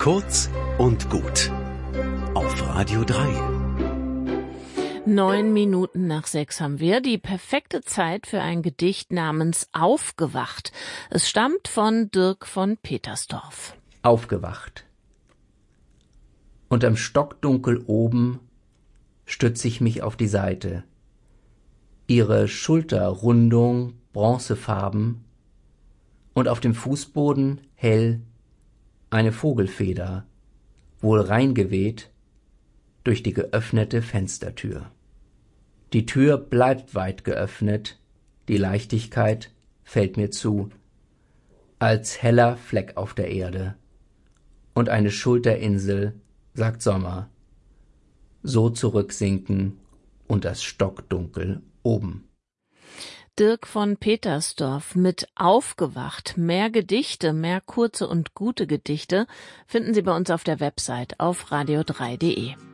Kurz und gut auf Radio 3. 6:09 haben wir. Die perfekte Zeit für ein Gedicht namens Aufgewacht. Es stammt von Dirk von Petersdorf. Aufgewacht. Unterm Stockdunkel oben stütz ich mich auf die Seite. Ihre Schulterrundung bronzefarben und auf dem Fußboden hell eine Vogelfeder, wohl reingeweht durch die geöffnete Fenstertür. Die Tür bleibt weit geöffnet, die Leichtigkeit fällt mir zu, als heller Fleck auf der Erde, und eine Schulterinsel sagt Sommer, so zurücksinken und das Stockdunkel oben. Dirk von Petersdorf mit Aufgewacht. Mehr Gedichte, mehr kurze und gute Gedichte finden Sie bei uns auf der Website auf radio3.de.